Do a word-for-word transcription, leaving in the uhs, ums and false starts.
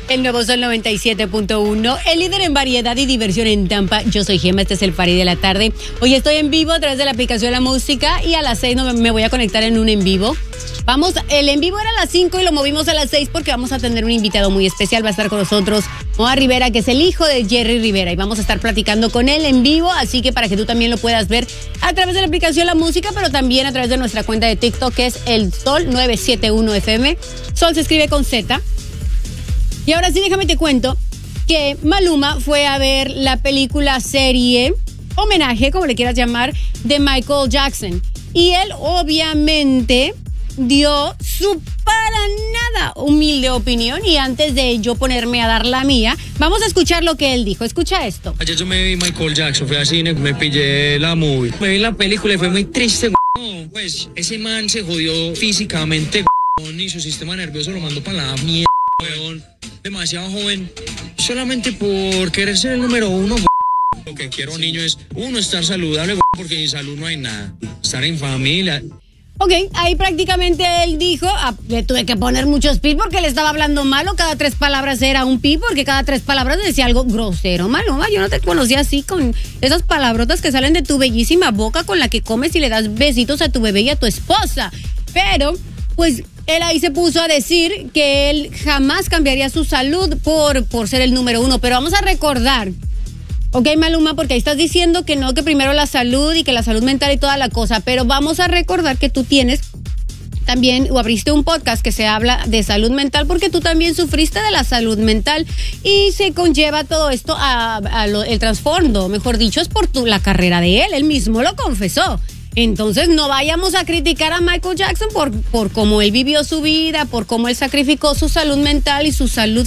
El nuevo Sol noventa y siete punto uno, el líder en variedad y diversión en Tampa. Yo soy Gemma, este es el Party de la tarde. Hoy estoy en vivo a través de la aplicación de la música y a las seis no me voy a conectar en un en vivo. Vamos, el en vivo era a las cinco y lo movimos a las seis porque vamos a tener un invitado muy especial. Va a estar con nosotros Moa Rivera, que es el hijo de Jerry Rivera, y vamos a estar platicando con él en vivo, así que para que tú también lo puedas ver a través de la aplicación La Música, pero también a través de nuestra cuenta de TikTok, que es el Sol nueve siete uno F M. Sol se escribe con Z. Y ahora sí, déjame te cuento que Maluma fue a ver la película serie, homenaje, como le quieras llamar, de Michael Jackson. Y él obviamente dio su para nada humilde opinión, y antes de yo ponerme a dar la mía, vamos a escuchar lo que él dijo. Escucha esto. Ayer yo me vi Michael Jackson, fui al cine, me pillé la movie. Me vi la película y fue muy triste, no, pues ese man se jodió físicamente, y su sistema nervioso lo mandó para la mierda, weón. Demasiado joven, solamente por querer ser el número uno. Lo que quiero, niño, es uno, estar saludable, porque sin salud no hay nada, estar en familia. Ok, ahí prácticamente él dijo, ah, le tuve que poner muchos pi porque le estaba hablando malo, cada tres palabras era un pi, porque cada tres palabras decía algo grosero. Maluma, yo no te conocía así, con esas palabrotas que salen de tu bellísima boca con la que comes y le das besitos a tu bebé y a tu esposa. Pero, pues, él ahí se puso a decir que él jamás cambiaría su salud por, por ser el número uno. Pero vamos a recordar, ok, Maluma, porque ahí estás diciendo que no, que primero la salud y que la salud mental y toda la cosa. Pero vamos a recordar que tú tienes también, o abriste un podcast que se habla de salud mental, porque tú también sufriste de la salud mental y se conlleva todo esto a, a lo, el trasfondo, mejor dicho, es por tu, la carrera de él. Él mismo lo confesó. Entonces no vayamos a criticar a Michael Jackson por, por cómo él vivió su vida, por cómo él sacrificó su salud mental y su salud